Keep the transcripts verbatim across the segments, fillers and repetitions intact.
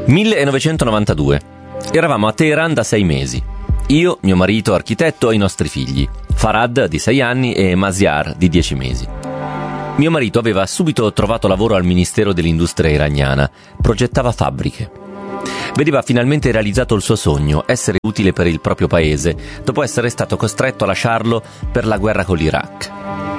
millenovecentonovantadue. Eravamo a Teheran da sei mesi. Io, mio marito, architetto e i nostri figli, Farhad di sei anni e Maziar di dieci mesi. Mio marito aveva subito trovato lavoro al Ministero dell'Industria iraniana, progettava fabbriche. Vedeva finalmente realizzato il suo sogno, essere utile per il proprio paese, dopo essere stato costretto a lasciarlo per la guerra con l'Iraq.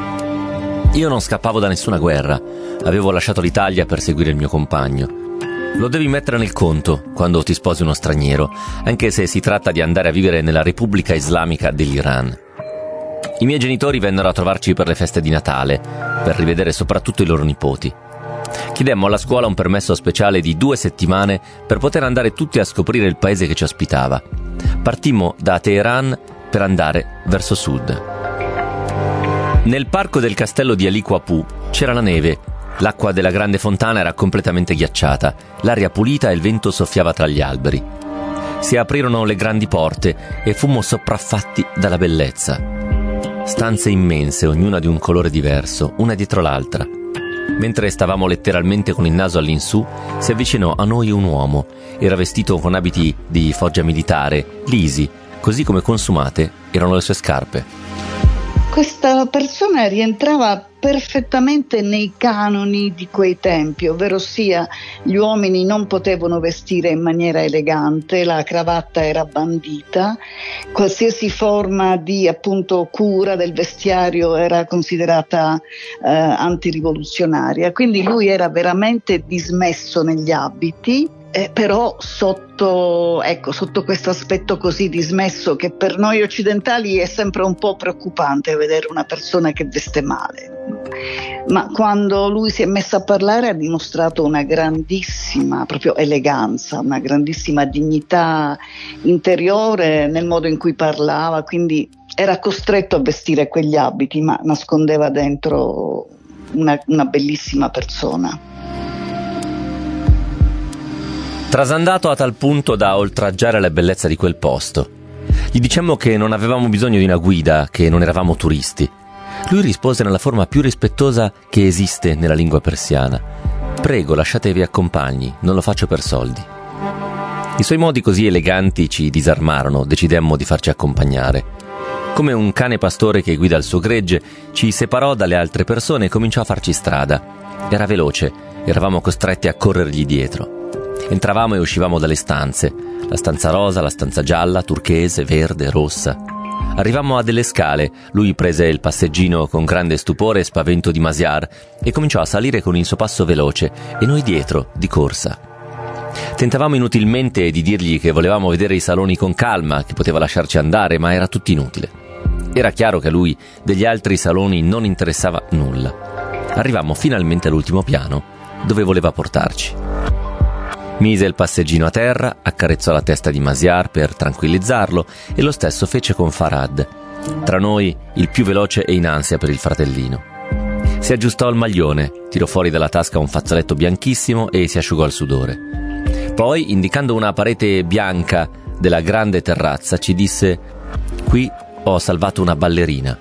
Io non scappavo da nessuna guerra, avevo lasciato l'Italia per seguire il mio compagno. Lo devi mettere nel conto quando ti sposi uno straniero, anche se si tratta di andare a vivere nella Repubblica Islamica dell'Iran. I miei genitori vennero a trovarci per le feste di Natale, per rivedere soprattutto i loro nipoti. Chiedemmo alla scuola un permesso speciale di due settimane per poter andare tutti a scoprire il paese che ci ospitava. Partimmo da Teheran per andare verso sud. Nel parco del castello di Ali Qapu c'era la neve. L'acqua della grande fontana era completamente ghiacciata, l'aria pulita e il vento soffiava tra gli alberi. Si aprirono le grandi porte e fummo sopraffatti dalla bellezza. Stanze immense, ognuna di un colore diverso, una dietro l'altra. Mentre stavamo letteralmente con il naso all'insù, si avvicinò a noi un uomo. Era vestito con abiti di foggia militare, lisi, così come consumate erano le sue scarpe. Questa persona rientrava perfettamente nei canoni di quei tempi, ovvero sia gli uomini non potevano vestire in maniera elegante, la cravatta era bandita, qualsiasi forma di appunto cura del vestiario era considerata eh, antirivoluzionaria, quindi lui era veramente dismesso negli abiti. Eh, però sotto, ecco, sotto questo aspetto così dismesso che per noi occidentali è sempre un po' preoccupante vedere una persona che veste male, ma quando lui si è messo a parlare ha dimostrato una grandissima proprio eleganza, una grandissima dignità interiore nel modo in cui parlava, quindi era costretto a vestire quegli abiti ma nascondeva dentro una, una bellissima persona. Trasandato a tal punto da oltraggiare la bellezza di quel posto. Gli dicemmo che non avevamo bisogno di una guida, che non eravamo turisti. Lui rispose nella forma più rispettosa che esiste nella lingua persiana: «Prego, lasciatevi accompagni, non lo faccio per soldi». I suoi modi così eleganti ci disarmarono, decidemmo di farci accompagnare. Come un cane pastore che guida il suo gregge, ci separò dalle altre persone e cominciò a farci strada. Era veloce, eravamo costretti a corrergli dietro. Entravamo e uscivamo dalle stanze, la stanza rosa, la stanza gialla, turchese, verde, rossa. Arrivammo a delle scale, lui prese il passeggino con grande stupore e spavento di Maziar e cominciò a salire con il suo passo veloce e noi dietro, di corsa. Tentavamo inutilmente di dirgli che volevamo vedere i saloni con calma, che poteva lasciarci andare, ma era tutto inutile. Era chiaro che a lui degli altri saloni non interessava nulla. Arrivammo finalmente all'ultimo piano, dove voleva portarci. Mise il passeggino a terra, accarezzò la testa di Maziar per tranquillizzarlo e lo stesso fece con Farhad. Tra noi il più veloce e in ansia per il fratellino. Si aggiustò il maglione, tirò fuori dalla tasca un fazzoletto bianchissimo e si asciugò il sudore. Poi, indicando una parete bianca della grande terrazza, ci disse: «Qui ho salvato una ballerina».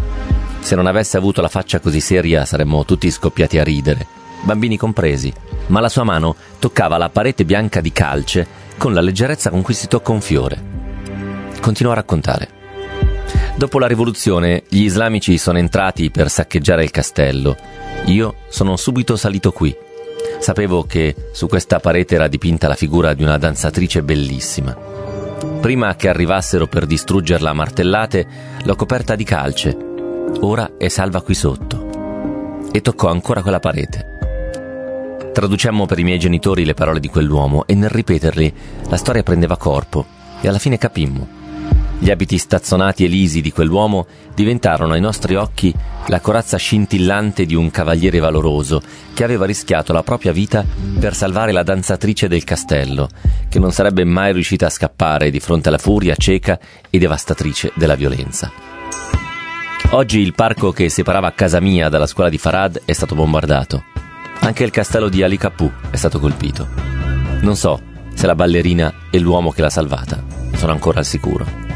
Se non avesse avuto la faccia così seria saremmo tutti scoppiati a ridere, bambini compresi, ma la sua mano toccava la parete bianca di calce con la leggerezza con cui si tocca un fiore. Continuò a raccontare. Dopo la rivoluzione, gli islamici sono entrati per saccheggiare il castello. Io sono subito salito qui. Sapevo che su questa parete era dipinta la figura di una danzatrice bellissima. Prima che arrivassero per distruggerla a martellate, l'ho coperta di calce. Ora è salva qui sotto. E toccò ancora quella parete. Traducemmo per i miei genitori le parole di quell'uomo e nel ripeterli la storia prendeva corpo e alla fine capimmo. Gli abiti stazzonati e lisi di quell'uomo diventarono ai nostri occhi la corazza scintillante di un cavaliere valoroso che aveva rischiato la propria vita per salvare la danzatrice del castello, che non sarebbe mai riuscita a scappare di fronte alla furia cieca e devastatrice della violenza. Oggi il parco che separava casa mia dalla scuola di Farhad è stato bombardato. Anche il castello di Ali Qapu è stato colpito. Non so se la ballerina e l'uomo che l'ha salvata sono ancora al sicuro.